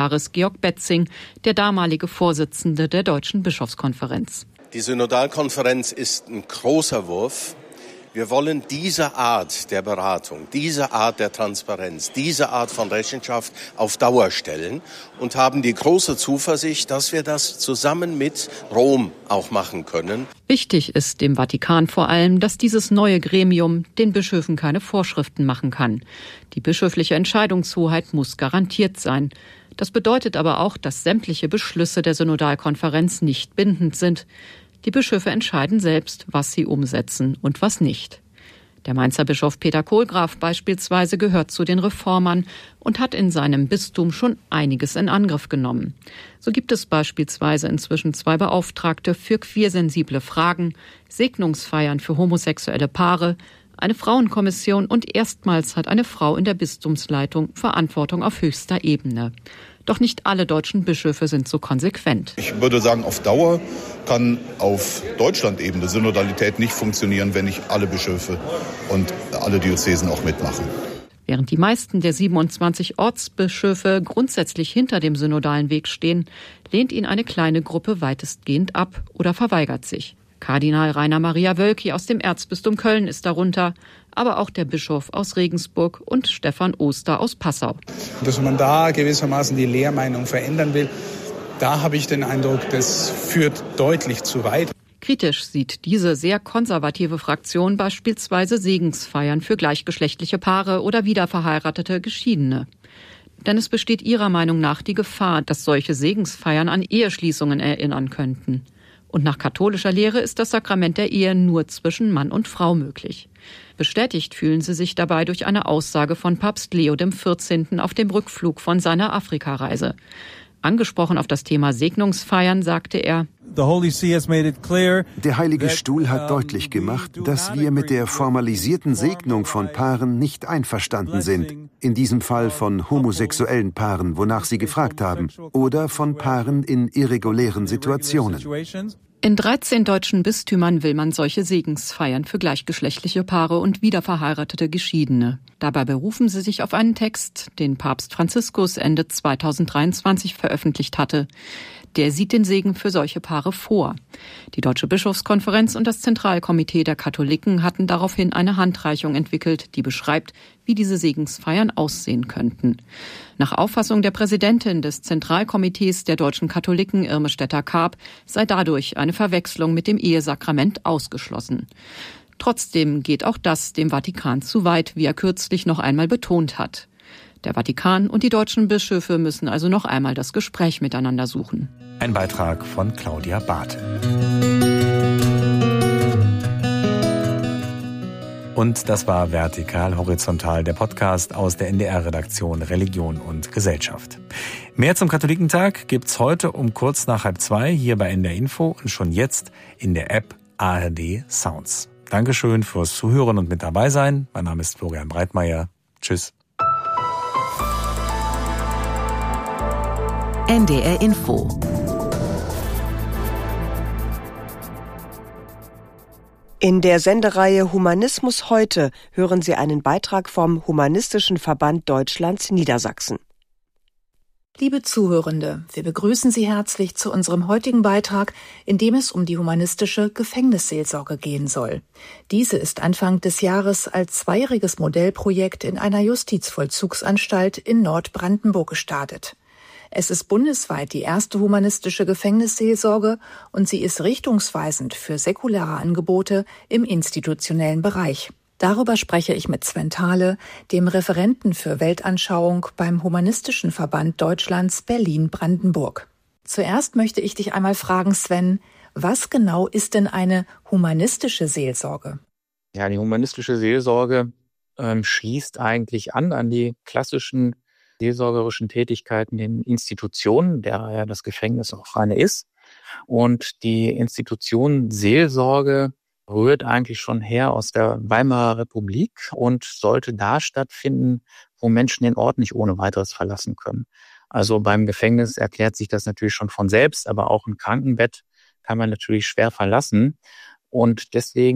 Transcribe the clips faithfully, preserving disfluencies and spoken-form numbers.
Jahres Georg Betzing, der damalige Vorsitzende der Deutschen Bischofskonferenz. Die Synodalkonferenz ist ein großer Wurf. Wir wollen diese Art der Beratung, diese Art der Transparenz, diese Art von Rechenschaft auf Dauer stellen und haben die große Zuversicht, dass wir das zusammen mit Rom auch machen können. Wichtig ist dem Vatikan vor allem, dass dieses neue Gremium den Bischöfen keine Vorschriften machen kann. Die bischöfliche Entscheidungshoheit muss garantiert sein. Das bedeutet aber auch, dass sämtliche Beschlüsse der Synodalkonferenz nicht bindend sind. Die Bischöfe entscheiden selbst, was sie umsetzen und was nicht. Der Mainzer Bischof Peter Kohlgraf beispielsweise gehört zu den Reformern und hat in seinem Bistum schon einiges in Angriff genommen. So gibt es beispielsweise inzwischen zwei Beauftragte für queersensible Fragen, Segnungsfeiern für homosexuelle Paare, eine Frauenkommission und erstmals hat eine Frau in der Bistumsleitung Verantwortung auf höchster Ebene. Doch nicht alle deutschen Bischöfe sind so konsequent. Ich würde sagen, auf Dauer kann auf Deutschland-Ebene Synodalität nicht funktionieren, wenn nicht alle Bischöfe und alle Diözesen auch mitmachen. Während die meisten der siebenundzwanzig Ortsbischöfe grundsätzlich hinter dem synodalen Weg stehen, lehnt ihn eine kleine Gruppe weitestgehend ab oder verweigert sich. Kardinal Rainer Maria Wölki aus dem Erzbistum Köln ist darunter, aber auch der Bischof aus Regensburg und Stefan Oster aus Passau. Dass man da gewissermaßen die Lehrmeinung verändern will, da habe ich den Eindruck, das führt deutlich zu weit. Kritisch sieht diese sehr konservative Fraktion beispielsweise Segensfeiern für gleichgeschlechtliche Paare oder wiederverheiratete Geschiedene. Denn es besteht ihrer Meinung nach die Gefahr, dass solche Segensfeiern an Eheschließungen erinnern könnten. Und nach katholischer Lehre ist das Sakrament der Ehe nur zwischen Mann und Frau möglich. Bestätigt fühlen sie sich dabei durch eine Aussage von Papst Leo der vierzehnte. Auf dem Rückflug von seiner Afrikareise. Angesprochen auf das Thema Segnungsfeiern sagte er: Der Heilige Stuhl hat deutlich gemacht, dass wir mit der formalisierten Segnung von Paaren nicht einverstanden sind. In diesem Fall von homosexuellen Paaren, wonach sie gefragt haben, oder von Paaren in irregulären Situationen. In dreizehn deutschen Bistümern will man solche Segensfeiern für gleichgeschlechtliche Paare und wiederverheiratete Geschiedene. Dabei berufen sie sich auf einen Text, den Papst Franziskus Ende zweitausenddreiundzwanzig veröffentlicht hatte. Der sieht den Segen für solche Paare vor. Die Deutsche Bischofskonferenz und das Zentralkomitee der Katholiken hatten daraufhin eine Handreichung entwickelt, die beschreibt, wie diese Segensfeiern aussehen könnten. Nach Auffassung der Präsidentin des Zentralkomitees der deutschen Katholiken, Irme Stetter-Karp, sei dadurch eine Verwechslung mit dem Ehesakrament ausgeschlossen. Trotzdem geht auch das dem Vatikan zu weit, wie er kürzlich noch einmal betont hat. Der Vatikan und die deutschen Bischöfe müssen also noch einmal das Gespräch miteinander suchen. Ein Beitrag von Claudia Barth. Und das war Vertikal Horizontal, der Podcast aus der N D R-Redaktion Religion und Gesellschaft. Mehr zum Katholikentag gibt's heute um kurz nach halb zwei hier bei N D R Info und schon jetzt in der App A R D Sounds. Dankeschön fürs Zuhören und mit dabei sein. Mein Name ist Florian Breitmeier. Tschüss. N D R Info. In der Sendereihe Humanismus heute hören Sie einen Beitrag vom Humanistischen Verband Deutschlands Niedersachsen. Liebe Zuhörende, wir begrüßen Sie herzlich zu unserem heutigen Beitrag, in dem es um die humanistische Gefängnisseelsorge gehen soll. Diese ist Anfang des Jahres als zweijähriges Modellprojekt in einer Justizvollzugsanstalt in Nordbrandenburg gestartet. Es ist bundesweit die erste humanistische Gefängnisseelsorge und sie ist richtungsweisend für säkulare Angebote im institutionellen Bereich. Darüber spreche ich mit Sven Thahle, dem Referenten für Weltanschauung beim Humanistischen Verband Deutschlands Berlin-Brandenburg. Zuerst möchte ich dich einmal fragen, Sven, was genau ist denn eine humanistische Seelsorge? Ja, die humanistische Seelsorge ähm, schließt eigentlich an an die klassischen seelsorgerischen Tätigkeiten in Institutionen, der ja das Gefängnis auch eine ist. Und die Institution Seelsorge rührt eigentlich schon her aus der Weimarer Republik und sollte da stattfinden, wo Menschen den Ort nicht ohne weiteres verlassen können. Also beim Gefängnis erklärt sich das natürlich schon von selbst, aber auch ein Krankenbett kann man natürlich schwer verlassen. Und deswegen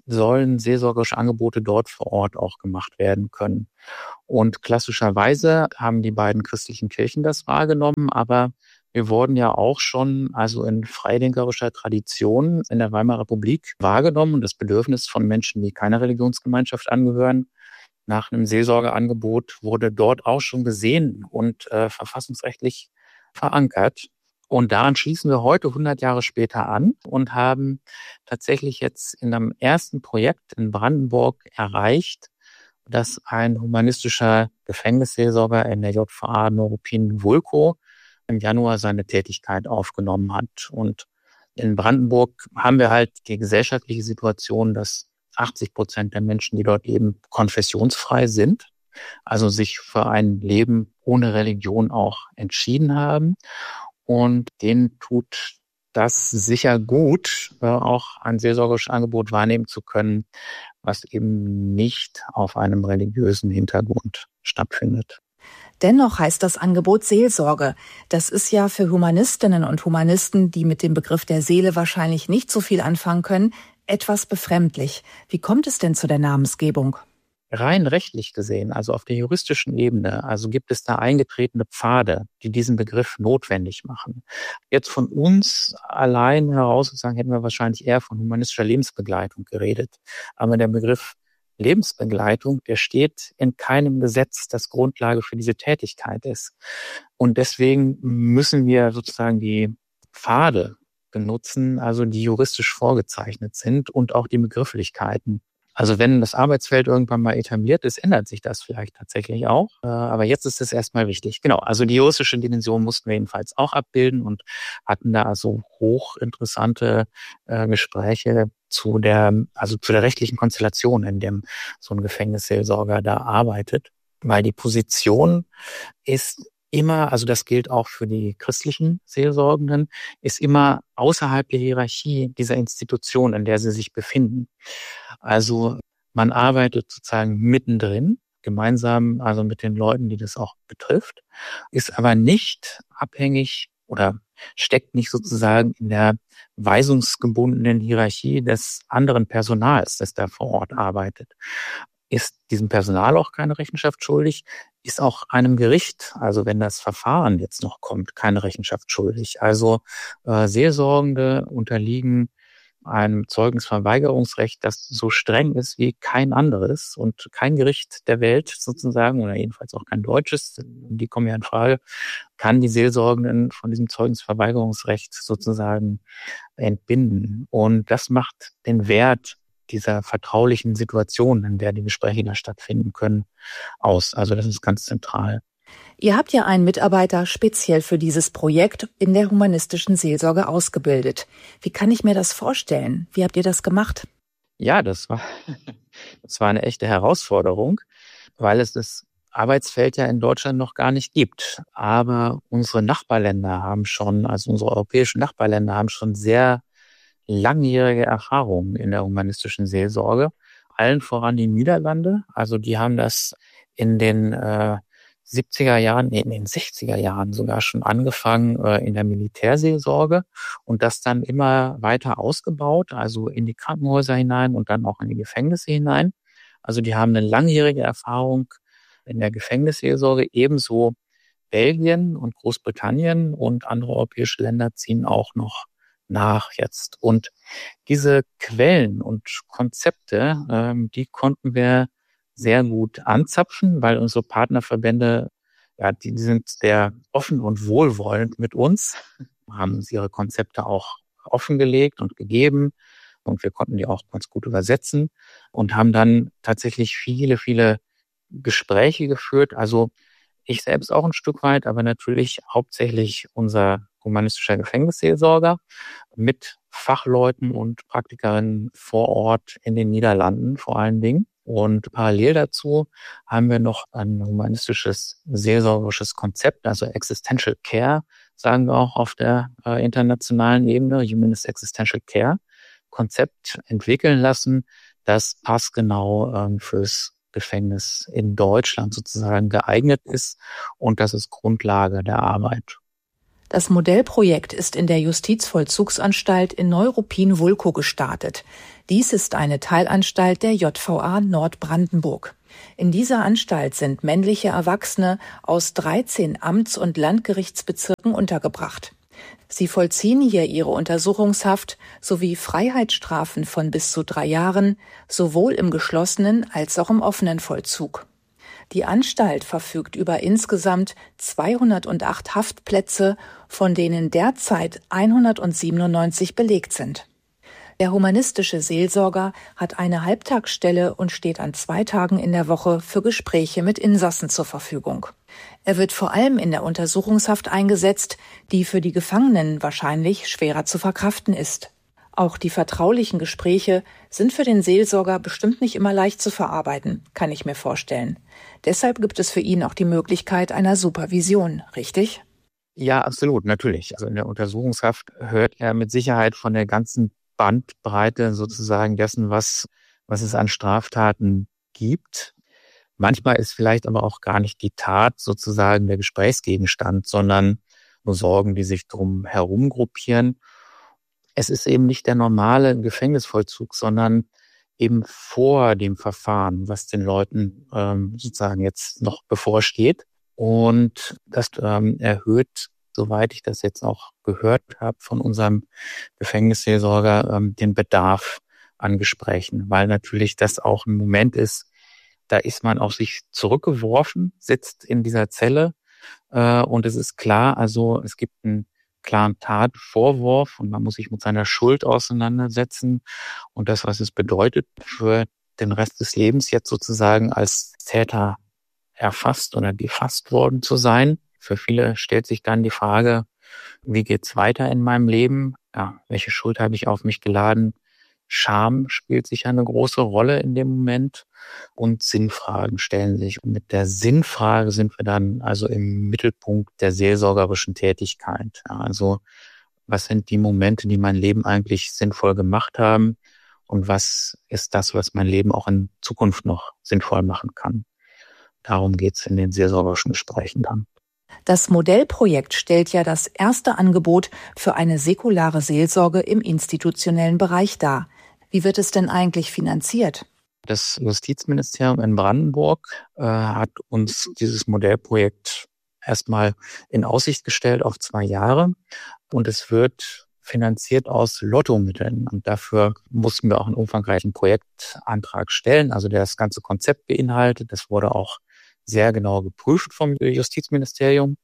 sollen seelsorgerische Angebote dort vor Ort auch gemacht werden können. Und klassischerweise haben die beiden christlichen Kirchen das wahrgenommen, aber wir wurden ja auch schon also in freidenkerischer Tradition in der Weimarer Republik wahrgenommen und das Bedürfnis von Menschen, die keiner Religionsgemeinschaft angehören, nach einem Seelsorgeangebot wurde dort auch schon gesehen und äh, verfassungsrechtlich verankert. Und daran schließen wir heute hundert Jahre später an und haben tatsächlich jetzt in einem ersten Projekt in Brandenburg erreicht, dass ein humanistischer Gefängnisseelsorger in der J V A Neuruppin Vulko im Januar seine Tätigkeit aufgenommen hat. Und in Brandenburg haben wir halt die gesellschaftliche Situation, dass achtzig Prozent der Menschen, die dort leben, konfessionsfrei sind, also sich für ein Leben ohne Religion auch entschieden haben. Und denen tut das sicher gut, auch ein seelsorgerisches Angebot wahrnehmen zu können, was eben nicht auf einem religiösen Hintergrund stattfindet. Dennoch heißt das Angebot Seelsorge. Das ist ja für Humanistinnen und Humanisten, die mit dem Begriff der Seele wahrscheinlich nicht so viel anfangen können, etwas befremdlich. Wie kommt es denn zu der Namensgebung? Rein rechtlich gesehen, also auf der juristischen Ebene, also gibt es da eingetretene Pfade, die diesen Begriff notwendig machen. Jetzt von uns allein heraus sozusagen hätten wir wahrscheinlich eher von humanistischer Lebensbegleitung geredet. Aber der Begriff Lebensbegleitung, der steht in keinem Gesetz, das Grundlage für diese Tätigkeit ist. Und deswegen müssen wir sozusagen die Pfade benutzen, also die juristisch vorgezeichnet sind und auch die Begrifflichkeiten. Also wenn das Arbeitsfeld irgendwann mal etabliert ist, ändert sich das vielleicht tatsächlich auch. Aber jetzt ist es erstmal wichtig. Genau, also die juristische Dimension mussten wir jedenfalls auch abbilden und hatten da also hochinteressante äh, Gespräche zu der, also zu der rechtlichen Konstellation, in dem so ein Gefängnisseelsorger da arbeitet. Weil die Position ist immer, also das gilt auch für die christlichen Seelsorgenden, ist immer außerhalb der Hierarchie dieser Institution, in der sie sich befinden. Also man arbeitet sozusagen mittendrin, gemeinsam also mit den Leuten, die das auch betrifft, ist aber nicht abhängig oder steckt nicht sozusagen in der weisungsgebundenen Hierarchie des anderen Personals, das da vor Ort arbeitet. Ist diesem Personal auch keine Rechenschaft schuldig, ist auch einem Gericht, also wenn das Verfahren jetzt noch kommt, keine Rechenschaft schuldig. Also äh, Seelsorgende unterliegen einem Zeugnisverweigerungsrecht, das so streng ist wie kein anderes und kein Gericht der Welt sozusagen, oder jedenfalls auch kein deutsches, die kommen ja in Frage, kann die Seelsorgenden von diesem Zeugnisverweigerungsrecht sozusagen entbinden. Und das macht den Wert dieser vertraulichen Situation, in der die Gespräche da stattfinden können, aus. Also das ist ganz zentral. Ihr habt ja einen Mitarbeiter speziell für dieses Projekt in der humanistischen Seelsorge ausgebildet. Wie kann ich mir das vorstellen? Wie habt ihr das gemacht? Ja, das war, das war eine echte Herausforderung, weil es das Arbeitsfeld ja in Deutschland noch gar nicht gibt. Aber unsere Nachbarländer haben schon, also unsere europäischen Nachbarländer haben schon sehr langjährige Erfahrungen in der humanistischen Seelsorge. Allen voran die Niederlande. Also die haben das in den äh, siebziger Jahren, nee, in den sechziger Jahren sogar schon angefangen äh, in der Militärseelsorge und das dann immer weiter ausgebaut, also in die Krankenhäuser hinein und dann auch in die Gefängnisse hinein. Also die haben eine langjährige Erfahrung in der Gefängnisseelsorge, ebenso Belgien und Großbritannien und andere europäische Länder ziehen auch noch nach jetzt. Und diese Quellen und Konzepte, ähm, die konnten wir sehr gut anzapfen, weil unsere Partnerverbände, ja, die, die sind sehr offen und wohlwollend mit uns, haben uns ihre Konzepte auch offengelegt und gegeben und wir konnten die auch ganz gut übersetzen und haben dann tatsächlich viele, viele Gespräche geführt. Also ich selbst auch ein Stück weit, aber natürlich hauptsächlich unser humanistischer Gefängnisseelsorger mit Fachleuten und Praktikerinnen vor Ort in den Niederlanden vor allen Dingen. Und parallel dazu haben wir noch ein humanistisches seelsorgerisches Konzept, also Existential Care, sagen wir auch auf der äh, internationalen Ebene, Humanist Existential Care Konzept entwickeln lassen, das passgenau ähm, fürs Gefängnis in Deutschland sozusagen geeignet ist und das ist Grundlage der Arbeit. Das Modellprojekt ist in der Justizvollzugsanstalt in Neuruppin Vulko gestartet. Dies ist eine Teilanstalt der J V A Nordbrandenburg. In dieser Anstalt sind männliche Erwachsene aus dreizehn Amts- und Landgerichtsbezirken untergebracht. Sie vollziehen hier ihre Untersuchungshaft sowie Freiheitsstrafen von bis zu drei Jahren, sowohl im geschlossenen als auch im offenen Vollzug. Die Anstalt verfügt über insgesamt zweihundertacht Haftplätze, von denen derzeit hundertsiebenundneunzig belegt sind. Der humanistische Seelsorger hat eine Halbtagsstelle und steht an zwei Tagen in der Woche für Gespräche mit Insassen zur Verfügung. Er wird vor allem in der Untersuchungshaft eingesetzt, die für die Gefangenen wahrscheinlich schwerer zu verkraften ist. Auch die vertraulichen Gespräche sind für den Seelsorger bestimmt nicht immer leicht zu verarbeiten, kann ich mir vorstellen. Deshalb gibt es für ihn auch die Möglichkeit einer Supervision, richtig? Ja, absolut, natürlich. Also in der Untersuchungshaft hört er mit Sicherheit von der ganzen Bandbreite sozusagen dessen, was, was es an Straftaten gibt. Manchmal ist vielleicht aber auch gar nicht die Tat sozusagen der Gesprächsgegenstand, sondern nur Sorgen, die sich drum herum gruppieren. Es ist eben nicht der normale Gefängnisvollzug, sondern eben vor dem Verfahren, was den Leuten ähm, sozusagen jetzt noch bevorsteht. Und das ähm, erhöht, soweit ich das jetzt auch gehört habe von unserem Gefängnisseelsorger, ähm, den Bedarf an Gesprächen, weil natürlich das auch ein Moment ist, da ist man auf sich zurückgeworfen, sitzt in dieser Zelle äh, und es ist klar, also es gibt einen klaren Tatvorwurf und man muss sich mit seiner Schuld auseinandersetzen und das, was es bedeutet, für den Rest des Lebens jetzt sozusagen als Täter erfasst oder gefasst worden zu sein. Für viele stellt sich dann die Frage, wie geht's weiter in meinem Leben? Ja, welche Schuld habe ich auf mich geladen? Scham spielt sicher eine große Rolle in dem Moment und Sinnfragen stellen sich. Und mit der Sinnfrage sind wir dann also im Mittelpunkt der seelsorgerischen Tätigkeit. Ja, also was sind die Momente, die mein Leben eigentlich sinnvoll gemacht haben und was ist das, was mein Leben auch in Zukunft noch sinnvoll machen kann? Darum geht's in den seelsorgerischen Gesprächen dann. Das Modellprojekt stellt ja das erste Angebot für eine säkulare Seelsorge im institutionellen Bereich dar. Wie wird es denn eigentlich finanziert? Das Justizministerium in Brandenburg äh, hat uns dieses Modellprojekt erstmal in Aussicht gestellt auf zwei Jahre und es wird finanziert aus Lottomitteln. Und dafür mussten wir auch einen umfangreichen Projektantrag stellen, also der das ganze Konzept beinhaltet. Das wurde auch sehr genau geprüft vom Justizministerium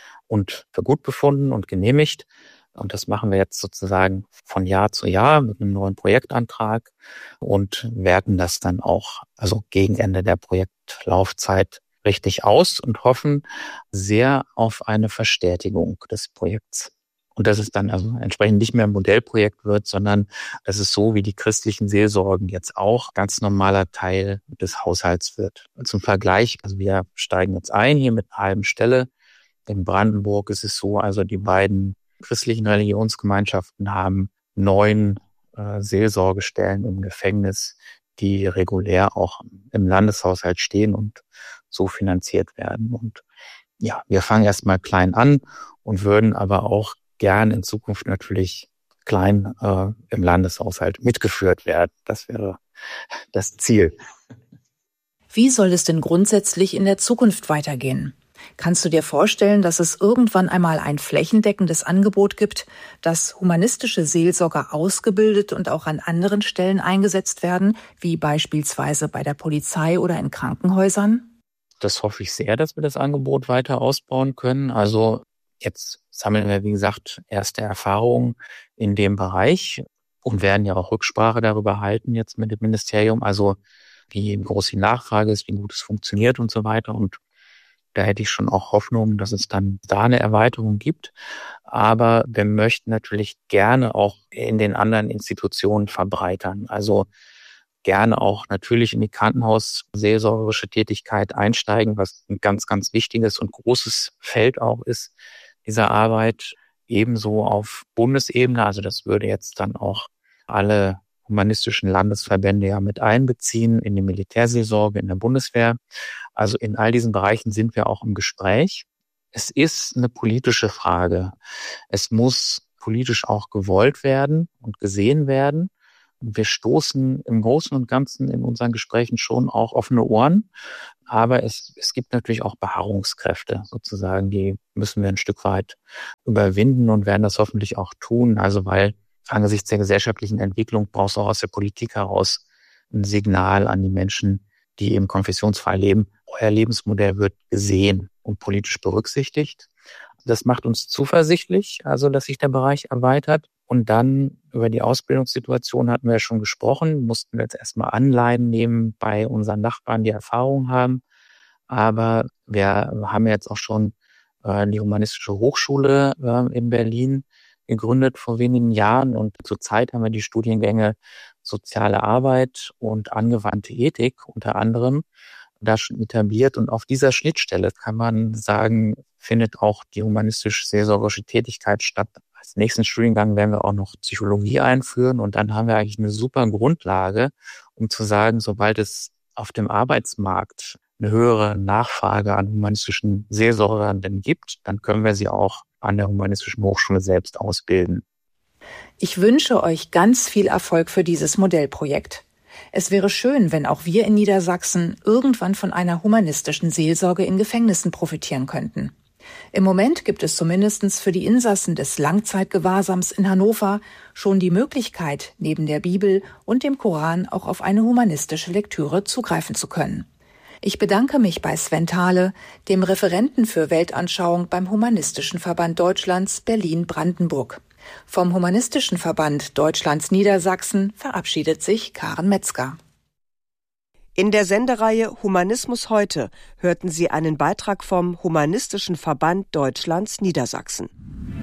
und für gut befunden und genehmigt. Und das machen wir jetzt sozusagen von Jahr zu Jahr mit einem neuen Projektantrag und werten das dann auch, also gegen Ende der Projektlaufzeit, richtig aus und hoffen sehr auf eine Verstetigung des Projekts. Und dass es dann also entsprechend nicht mehr ein Modellprojekt wird, sondern dass es so wie die christlichen Seelsorgen jetzt auch ganz normaler Teil des Haushalts wird. Zum Vergleich, also wir steigen jetzt ein hier mit einer halben Stelle. In Brandenburg ist es so, also die beiden christlichen Religionsgemeinschaften haben neun äh, Seelsorgestellen im Gefängnis, die regulär auch im Landeshaushalt stehen und so finanziert werden. Und ja, wir fangen erstmal klein an und würden aber auch gern in Zukunft natürlich klein äh, im Landeshaushalt mitgeführt werden. Das wäre das Ziel. Wie soll es denn grundsätzlich in der Zukunft weitergehen? Kannst du dir vorstellen, dass es irgendwann einmal ein flächendeckendes Angebot gibt, dass humanistische Seelsorger ausgebildet und auch an anderen Stellen eingesetzt werden, wie beispielsweise bei der Polizei oder in Krankenhäusern? Das hoffe ich sehr, dass wir das Angebot weiter ausbauen können. Also jetzt sammeln wir, wie gesagt, erste Erfahrungen in dem Bereich und werden ja auch Rücksprache darüber halten jetzt mit dem Ministerium. Also wie groß die Nachfrage ist, wie gut es funktioniert und so weiter. Und da hätte ich schon auch Hoffnung, dass es dann da eine Erweiterung gibt. Aber wir möchten natürlich gerne auch in den anderen Institutionen verbreitern. Also gerne auch natürlich in die Krankenhausseelsorgerische Tätigkeit einsteigen, was ein ganz, ganz wichtiges und großes Feld auch ist dieser Arbeit. Ebenso auf Bundesebene, also das würde jetzt dann auch alle humanistischen Landesverbände ja mit einbeziehen in die Militärseelsorge, in der Bundeswehr. Also in all diesen Bereichen sind wir auch im Gespräch. Es ist eine politische Frage. Es muss politisch auch gewollt werden und gesehen werden. Wir stoßen im Großen und Ganzen in unseren Gesprächen schon auch offene Ohren. Aber es, es gibt natürlich auch Beharrungskräfte sozusagen, die müssen wir ein Stück weit überwinden und werden das hoffentlich auch tun. Also weil angesichts der gesellschaftlichen Entwicklung brauchst du auch aus der Politik heraus ein Signal an die Menschen, die eben konfessionsfrei leben. Euer Lebensmodell wird gesehen und politisch berücksichtigt. Das macht uns zuversichtlich, also dass sich der Bereich erweitert. Und dann über die Ausbildungssituation hatten wir ja schon gesprochen, mussten wir jetzt erstmal Anleihen nehmen bei unseren Nachbarn, die Erfahrung haben. Aber wir haben jetzt auch schon äh, die Humanistische Hochschule äh, in Berlin gegründet vor wenigen Jahren. Und zurzeit haben wir die Studiengänge Soziale Arbeit und Angewandte Ethik unter anderem da schon etabliert. Und auf dieser Schnittstelle kann man sagen, findet auch die humanistisch-seelsorgerische Tätigkeit statt. Als nächsten Studiengang werden wir auch noch Psychologie einführen und dann haben wir eigentlich eine super Grundlage, um zu sagen, sobald es auf dem Arbeitsmarkt eine höhere Nachfrage an humanistischen Seelsorgern denn gibt, dann können wir sie auch an der Humanistischen Hochschule selbst ausbilden. Ich wünsche euch ganz viel Erfolg für dieses Modellprojekt. Es wäre schön, wenn auch wir in Niedersachsen irgendwann von einer humanistischen Seelsorge in Gefängnissen profitieren könnten. Im Moment gibt es zumindest für die Insassen des Langzeitgewahrsams in Hannover schon die Möglichkeit, neben der Bibel und dem Koran auch auf eine humanistische Lektüre zugreifen zu können. Ich bedanke mich bei Sven Thahle, dem Referenten für Weltanschauung beim Humanistischen Verband Deutschlands Berlin-Brandenburg. Vom Humanistischen Verband Deutschlands Niedersachsen verabschiedet sich Karen Metzger. In der Sendereihe Humanismus heute hörten Sie einen Beitrag vom Humanistischen Verband Deutschlands Niedersachsen.